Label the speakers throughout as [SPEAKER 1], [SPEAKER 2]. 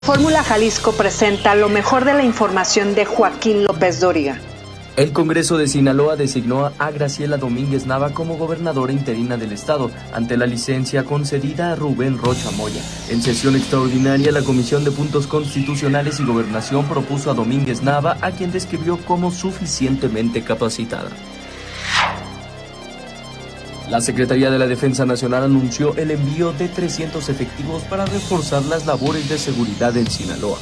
[SPEAKER 1] Fórmula Jalisco presenta lo mejor de la información de Joaquín López Dóriga.
[SPEAKER 2] El Congreso de Sinaloa designó a Graciela Domínguez Nava como gobernadora interina del estado, ante la licencia concedida a Rubén Rocha Moya. En sesión extraordinaria, la Comisión de Puntos Constitucionales y Gobernación propuso a Domínguez Nava, a quien describió como suficientemente capacitada. La Secretaría de la Defensa Nacional anunció el envío de 300 efectivos para reforzar las labores de seguridad en Sinaloa.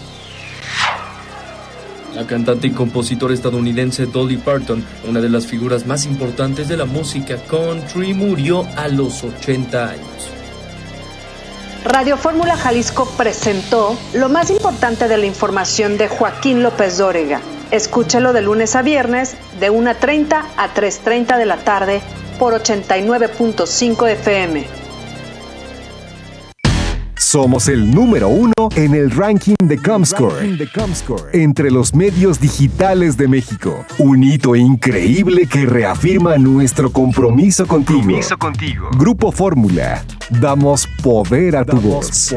[SPEAKER 2] La cantante y compositora estadounidense Dolly Parton, una de las figuras más importantes de la música country, murió a los 80 años.
[SPEAKER 1] Radio Fórmula Jalisco presentó lo más importante de la información de Joaquín López Dóriga. Escúchelo de lunes a viernes, de 1:30 a 3:30 de la tarde, por 89.5 FM.
[SPEAKER 3] Somos el número 1 en el ranking de Comscore entre los medios digitales de México. Un hito increíble que reafirma nuestro compromiso contigo. Grupo Fórmula. Damos poder a tu voz.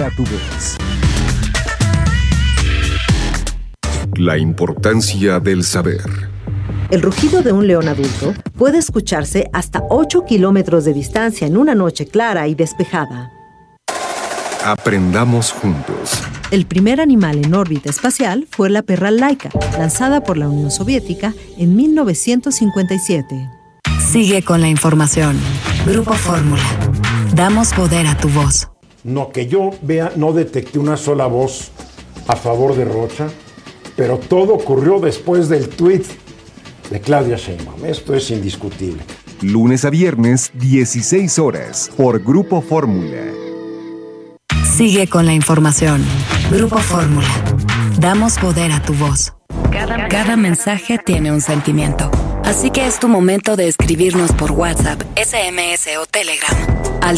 [SPEAKER 3] La importancia del saber.
[SPEAKER 4] El rugido de un león adulto puede escucharse hasta 8 kilómetros de distancia en una noche clara y despejada.
[SPEAKER 3] Aprendamos juntos.
[SPEAKER 4] El primer animal en órbita espacial fue la perra Laika, lanzada por la Unión Soviética en 1957.
[SPEAKER 5] Sigue con la información. Grupo Fórmula. Damos poder a tu voz.
[SPEAKER 6] No, que yo vea, no detecté una sola voz a favor de Rocha, pero todo ocurrió después del tuit de Claudia Sheinbaum. Esto es indiscutible.
[SPEAKER 3] Lunes a viernes, 16 horas, por Grupo Fórmula.
[SPEAKER 5] Sigue con la información. Grupo Fórmula. Damos poder a tu voz. Cada mensaje tiene un sentimiento. Así que es tu momento de escribirnos por WhatsApp, SMS o Telegram al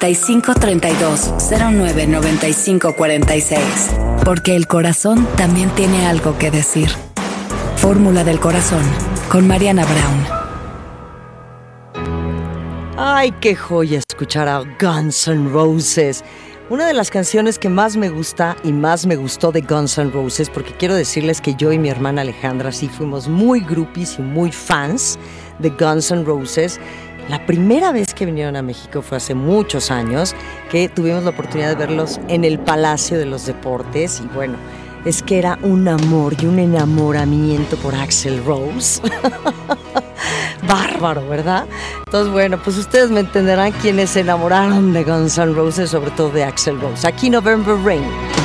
[SPEAKER 5] 5532-099546. Porque el corazón también tiene algo que decir. Fórmula del Corazón, con Mariana Brown.
[SPEAKER 4] ¡Ay, qué joya escuchar a Guns N' Roses! Una de las canciones que más me gusta y más me gustó de Guns N' Roses, porque quiero decirles que yo y mi hermana Alejandra sí fuimos muy groupies y muy fans de Guns N' Roses. La primera vez que vinieron a México fue hace muchos años, que tuvimos la oportunidad de verlos en el Palacio de los Deportes, y bueno, es que era un amor y un enamoramiento por Axl Rose. Bárbaro, ¿verdad? Entonces, bueno, pues ustedes me entenderán quienes se enamoraron de Guns N' Roses, sobre todo de Axl Rose. Aquí November Rain.